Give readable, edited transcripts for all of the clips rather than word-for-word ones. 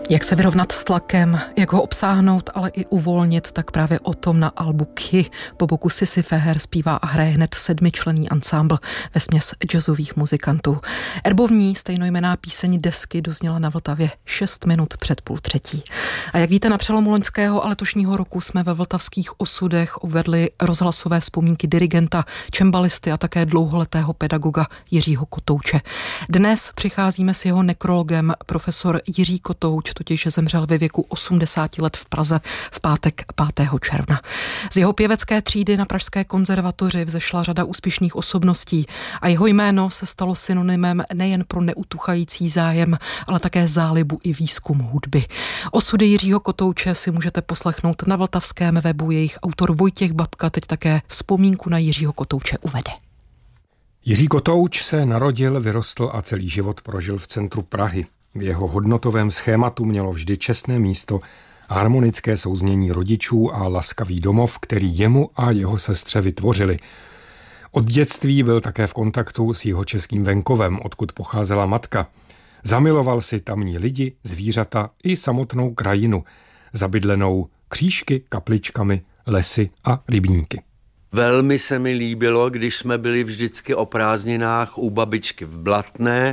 Jak se vyrovnat s tlakem, jak ho obsáhnout, ale i uvolnit, tak právě o tom na albu Khy po boku Sissy Feher zpívá a hraje hned 7členný ansámbl vesměs jazzových muzikantů. Erbovní stejnojmenná píseň Desky dozněla na Vltavě 6 minut před 2:30. A jak víte, na přelomu loňského a letošního roku jsme ve Vltavských osudech uvedli rozhlasové vzpomínky dirigenta, čembalisty a také dlouholetého pedagoga Jiřího Kotouče. Dnes přicházíme s jeho nekrologem. Profesor Jiří Kotouč totiž zemřel ve věku 80 let v Praze v pátek 5. června. Z jeho pěvecké třídy na Pražské konzervatoři vzešla řada úspěšných osobností a jeho jméno se stalo synonymem nejen pro neutuchající zájem, ale také zálibu i výzkum hudby. Osudy Jiřího Kotouče si můžete poslechnout na vltavském webu. Jejich autor Vojtěch Babka teď také vzpomínku na Jiřího Kotouče uvede. Jiří Kotouč se narodil, vyrostl a celý život prožil v centru Prahy. V jeho hodnotovém schématu mělo vždy čestné místo, harmonické souznění rodičů a laskavý domov, který jemu a jeho sestře vytvořili. Od dětství byl také v kontaktu s jihočeským venkovem, odkud pocházela matka. Zamiloval si tamní lidi, zvířata i samotnou krajinu, zabydlenou křížky, kapličkami, lesy a rybníky. Velmi se mi líbilo, když jsme byli vždycky o prázdninách u babičky v Blatné.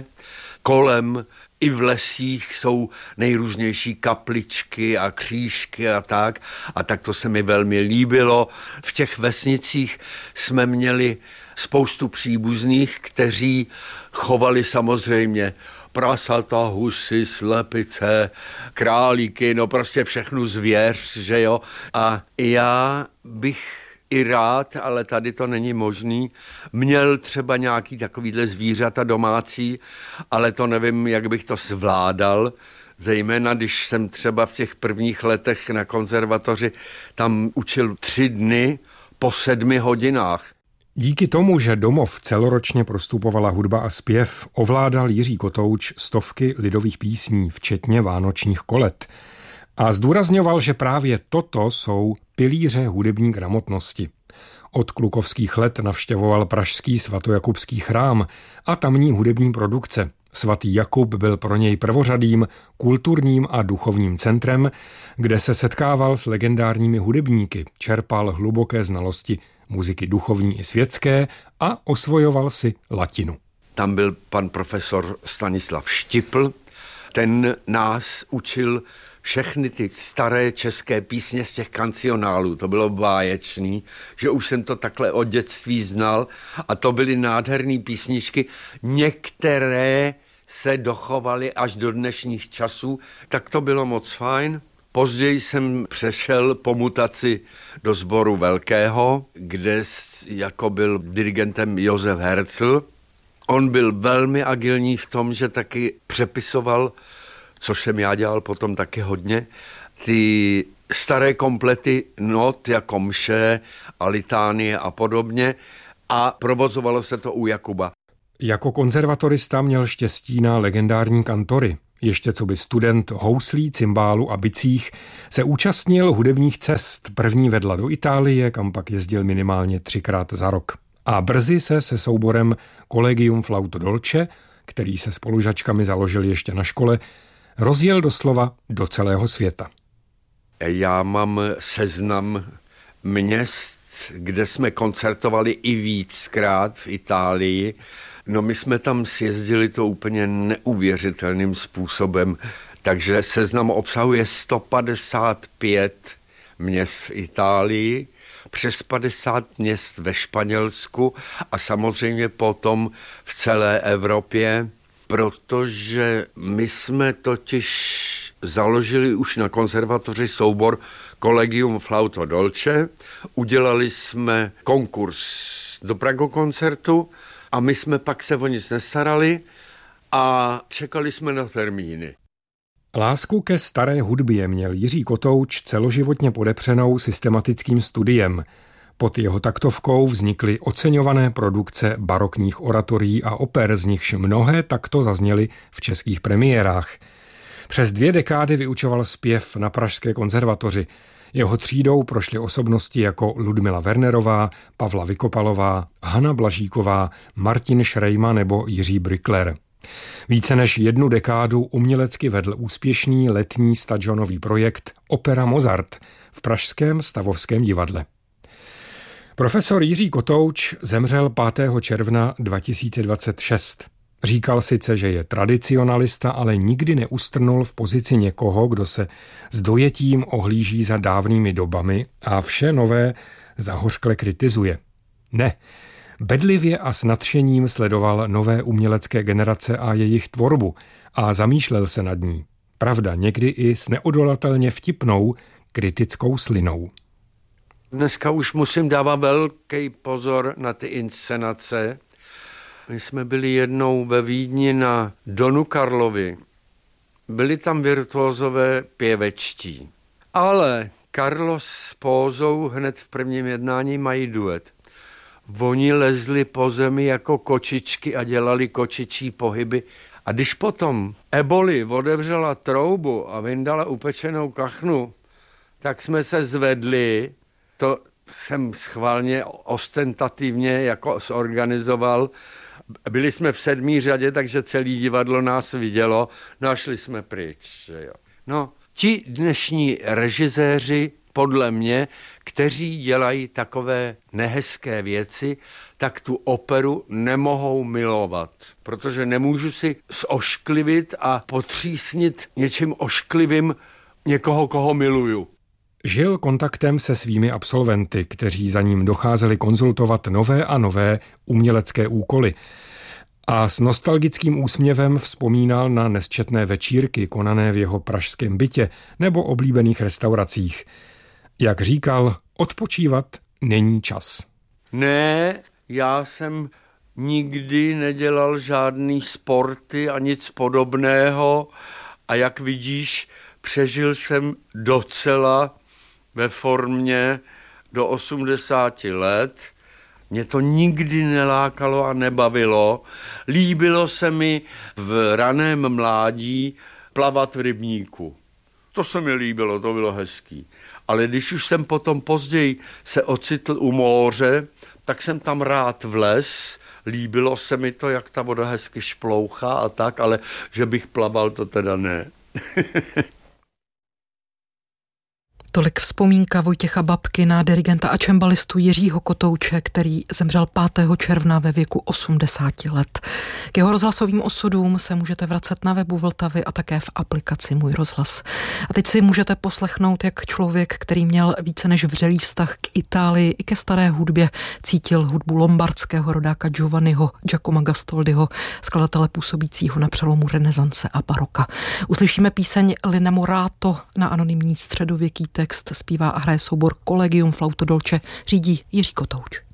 Kolem i v lesích jsou nejrůznější kapličky a křížky a tak. A tak to se mi velmi líbilo. V těch vesnicích jsme měli spoustu příbuzných, kteří chovali samozřejmě prasata, husy, slepice, králíky, no prostě všechnu zvěř, že jo. A já bych i rád, ale tady to není možný, měl třeba nějaký takovýhle zvířata domácí, ale to nevím, jak bych to zvládal, zejména když jsem třeba v těch prvních letech na konzervatoři tam učil 3 dny po 7 hodinách. Díky tomu, že domov celoročně prostupovala hudba a zpěv, ovládal Jiří Kotouč stovky lidových písní, včetně vánočních kolet. A zdůrazňoval, že právě toto jsou pilíře hudební gramotnosti. Od klukovských let navštěvoval pražský svatojakubský chrám a tamní hudební produkce. Svatý Jakub byl pro něj prvořadým kulturním a duchovním centrem, kde se setkával s legendárními hudebníky, čerpal hluboké znalosti muziky duchovní i světské a osvojoval si latinu. Tam byl pan profesor Stanislav Štipl, ten nás učil všechny ty staré české písně z těch kancionálů, to bylo báječný, že už jsem to takhle od dětství znal a to byly nádherné písničky, některé se dochovaly až do dnešních časů, tak to bylo moc fajn. Později jsem přešel po mutaci do sboru velkého, kde jako byl dirigentem Josef Herzl. On byl velmi agilní v tom, že taky přepisoval, což jsem já dělal potom taky hodně, ty staré komplety not jako mše a litánie a podobně a provozovalo se to u Jakuba. Jako konzervatorista měl štěstí na legendární kantory. Ještě co by student houslí, cymbálu a bicích se účastnil hudebních cest. První vedla do Itálie, kam pak jezdil minimálně 3krát za rok. A brzy se souborem Collegium Flauto Dolce, který se spolužačkami založil ještě na škole, rozjel doslova do celého světa. Já mám seznam měst, kde jsme koncertovali i víckrát v Itálii. No my jsme tam sjezdili to úplně neuvěřitelným způsobem, takže seznam obsahuje 155 měst v Itálii, přes 50 měst ve Španělsku a samozřejmě potom v celé Evropě, protože my jsme totiž založili už na konzervatoři soubor Collegium Flauto Dolce, udělali jsme konkurs do Pragokoncertu a my jsme pak se o nic nestarali a čekali jsme na termíny. Lásku ke staré hudbě měl Jiří Kotouč celoživotně podepřenou systematickým studiem. Pod jeho taktovkou vznikly oceňované produkce barokních oratorií a oper, z nichž mnohé takto zazněly v českých premiérách. Přes 2 dekády vyučoval zpěv na Pražské konzervatoři. Jeho třídou prošly osobnosti jako Ludmila Wernerová, Pavla Vykopalová, Hana Blažíková, Martin Šrejma nebo Jiří Brückler. Více než 1 dekádu umělecky vedl úspěšný letní stadionový projekt Opera Mozart v pražském Stavovském divadle. Profesor Jiří Kotouč zemřel 5. června 2026. Říkal sice, že je tradicionalista, ale nikdy neustrnul v pozici někoho, kdo se s dojetím ohlíží za dávnými dobami a vše nové zahořkle kritizuje. Ne, bedlivě a s nadšením sledoval nové umělecké generace a jejich tvorbu a zamýšlel se nad ní. Pravda, někdy i s neodolatelně vtipnou kritickou slinou. Dneska už musím dávat velký pozor na ty inscenace. My jsme byli jednou ve Vídni na Donu Karlovi. Byli tam virtuózové pěvečtí. Ale Carlos s Pózou hned v prvním jednání mají duet. Oni lezli po zemi jako kočičky a dělali kočičí pohyby. A když potom Eboli otevřela troubu a vyndala upečenou kachnu, tak jsme se zvedli. To jsem schválně ostentativně jako zorganizoval. Byli jsme v 7. řadě, takže celý divadlo nás vidělo. No a šli jsme pryč. Jo. No, ti dnešní režiséři, podle mě, kteří dělají takové nehezké věci, tak tu operu nemohou milovat, protože nemůžu si zošklivit a potřísnit něčím ošklivým někoho, koho miluju. Žil kontaktem se svými absolventy, kteří za ním docházeli konzultovat nové a nové umělecké úkoly. A s nostalgickým úsměvem vzpomínal na nesčetné večírky konané v jeho pražském bytě nebo oblíbených restauracích. Jak říkal, odpočívat není čas. Ne, já jsem nikdy nedělal žádný sporty a nic podobného a jak vidíš, přežil jsem docela ve formě do 80 let. Mě to nikdy nelákalo a nebavilo. Líbilo se mi v raném mládí plavat v rybníku. To se mi líbilo, to bylo hezký. Ale když už jsem potom později se ocitl u moře, tak jsem tam rád vlez. Líbilo se mi to, jak ta voda hezky šplouchá a tak, ale že bych plaval, to teda ne. Tolik vzpomínka Vojtěcha Babky na dirigenta a čembalistu Jiřího Kotouče, který zemřel 5. června ve věku 80 let. K jeho rozhlasovým osudům se můžete vracet na webu Vltavy a také v aplikaci Můj rozhlas. A teď si můžete poslechnout, jak člověk, který měl více než vřelý vztah k Itálii i ke staré hudbě, cítil hudbu lombardského rodáka Giovanniho Giacomo Gastoldiho, skladatele působícího na přelomu renesance a baroka. Uslyšíme píseň L'Innamorato, na anonymní středověký text zpívá a hraje soubor Collegium Flauto Dolce, řídí Jiří Kotouč.